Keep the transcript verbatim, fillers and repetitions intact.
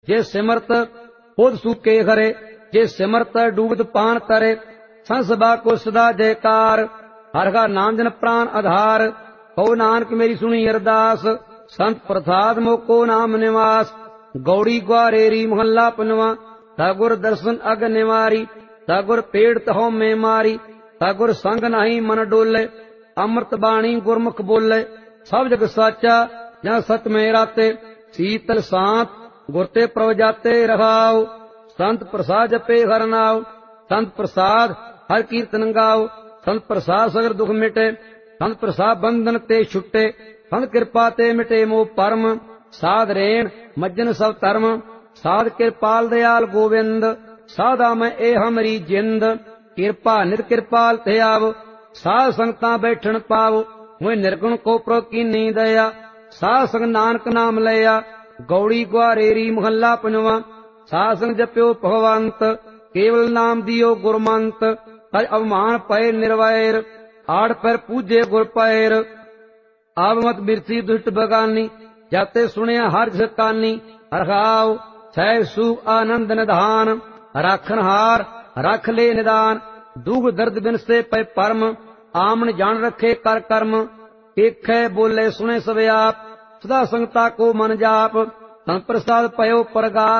जे सिमरत खुद सूके खरे, जे सिमरत डूबत पान तरे। संसभा को सदा जयकार, हर का नाम जन प्राण आधार। हो नानक मेरी सुनी अरदास, संत प्रसाद मोको नाम निवास। गौड़ी ग्वारेरी मोहल्ला पनवा, तगुर दर्शन अग निवारी। तगुर पेड़ तहो में मारी, तगुर संग नहीं मन डोले। अमृत बाणी गुरमुख बोले, सब जग साचा जहाँ सत में राते। शीतल सांत गुरते प्रभ जाते रहाओ, संत प्रसाद जपे हर नाव। संत प्रसाद हर कीर्तन गाओ, संत प्रसाद सगर दुख मिटे। संत प्रसाद बंधन ते छुटे, संत कृपा ते मिटे मोह परम। साध रेण मज्जन सब धर्म, साध कृपाल दयाल गोविंद। साधा मैं ए हमरी जिंद, कृपा नित कृपाल ते आव। साध संगता बैठन पाव, मुझ निर्गुण को प्रो की नी दया। साध संग नानक नाम लया, गौड़ी ग्वारेरी मोहल्ला पंजवा। साध संग जप्यो भगवंत, केवल नाम दियो गुरमंत। तज अवमान पए निर्वैर, आड़ पर पूजे गुर पैर। आव मत बिरसी दुष्ट बगानी, जाते सुनिया हर जस कानी। रखाओ सह सुख आनंद निधान, राखन हार रख ले निदान। दुख दर्द बिन से पै परम, आमन जान रखे कर कर्म। एक है बोले सुने सब आप, सदा संगता को मन जाप। संत प्रसाद पयो परगास,